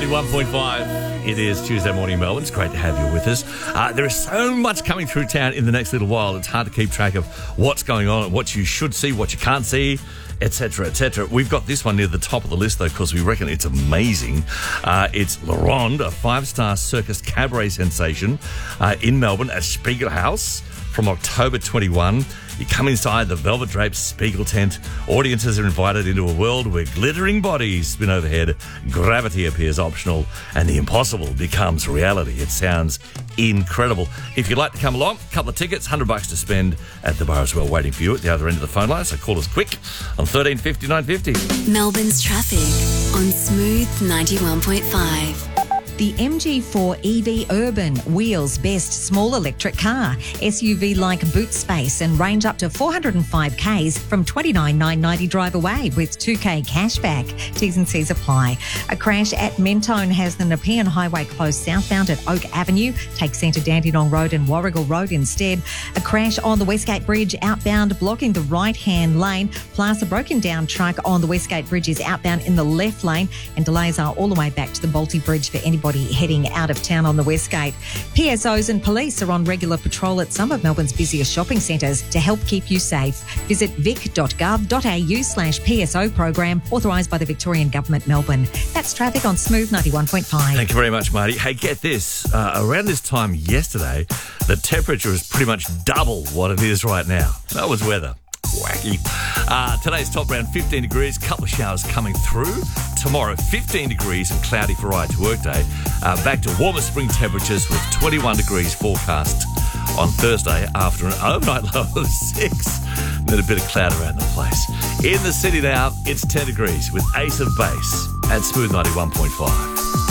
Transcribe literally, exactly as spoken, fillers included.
ninety-one point five. It is Tuesday morning, Melbourne. It's great to have you with us. Uh, there is so much coming through town in the next little while. It's hard to keep track of what's going on, what you should see, what you can't see, et cetera, et cetera. We've got this one near the top of the list, though, because we reckon it's amazing. Uh, it's La Ronde, a five-star circus cabaret sensation uh, in Melbourne at Spiegel House from October twenty-first. You come inside the velvet draped Spiegel tent. Audiences are invited into a world where glittering bodies spin overhead, gravity appears optional, and the impossible becomes reality. It sounds incredible. If you'd like to come along, a couple of tickets, one hundred bucks to spend at the bar as well, waiting for you at the other end of the phone line. So call us quick on thirteen fifty, nine fifty. Melbourne's traffic on Smooth ninety-one point five. The M G four E V Urban, Wheels' best small electric car. S U V-like boot space and range up to four hundred five kays from twenty-nine thousand nine hundred ninety drive away with two K cashback. T's and C's apply. A crash at Mentone has the Nepean Highway closed southbound at Oak Avenue. Take Centre Dandenong Road and Warrigal Road instead. A crash on the Westgate Bridge outbound blocking the right-hand lane. Plus a broken down truck on the Westgate Bridge is outbound in the left lane, and delays are all the way back to the Balti Bridge for anybody heading out of town on the Westgate. P S Os and police are on regular patrol at some of Melbourne's busiest shopping centres to help keep you safe. Visit vic.gov.au slash PSO program, authorised by the Victorian Government, Melbourne. That's traffic on Smooth ninety-one point five. Thank you very much, Marty. Hey, get this. Uh, around this time yesterday, the temperature is pretty much double what it is right now. That was weather. Wacky. Uh, today's top around fifteen degrees, couple of showers coming through. Tomorrow, fifteen degrees and cloudy for right to work day. Uh, back to warmer spring temperatures with twenty-one degrees forecast on Thursday after an overnight low of six. Then a bit of cloud around the place. In the city now, it's ten degrees with Ace of Base at Smooth ninety-one point five.